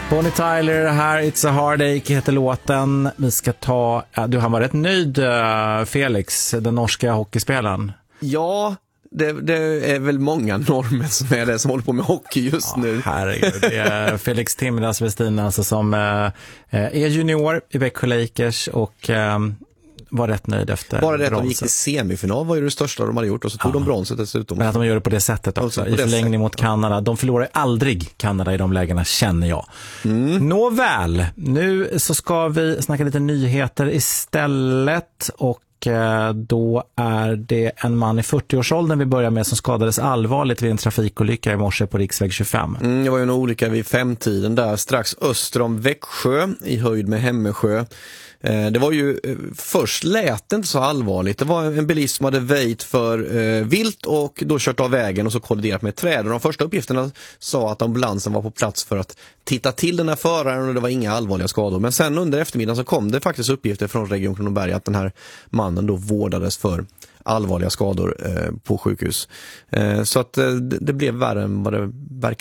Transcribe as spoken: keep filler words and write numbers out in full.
Bonnie Tyler här, It's a Heartache heter låten. Vi ska ta, ja, du han var rätt nöjd, Felix, den norska hockeyspelaren. Ja, det, det är väl många norrmän som är det som håller på med hockey just ja, nu. Herregud, det är Felix Timras Westina alltså, som eh, är junior i Växjö Lakers och eh, var rätt nöjd efter Bara det att bronset. de gick till semifinal var ju det största de hade gjort och så tog ja. de bronset dessutom. Men att de gör det på det sättet också, i förlängning sätt. mot Kanada. De förlorar aldrig Kanada i de lägena, känner jag. Mm. Nåväl, nu så ska vi snacka lite nyheter istället och då är det en man i fyrtioårsåldern vi börjar med som skadades allvarligt vid en trafikolycka i morse på riksväg tjugofem. Mm, det var ju en olycka vid femtiden där strax öster om Växjö i höjd med Hemmesjö. Det var ju, först lät det inte så allvarligt. Det var en bilist som hade väjt för eh, vilt och då kört av vägen och så kolliderat med ett träd. Och de första uppgifterna sa att ambulansen var på plats för att titta till den här föraren och det var inga allvarliga skador. Men sen under eftermiddagen så kom det faktiskt uppgifter från Region Kronoberg att den här mannen då vårdades för allvarliga skador eh, på sjukhus. Eh, så att eh, det blev värre än vad det verkar.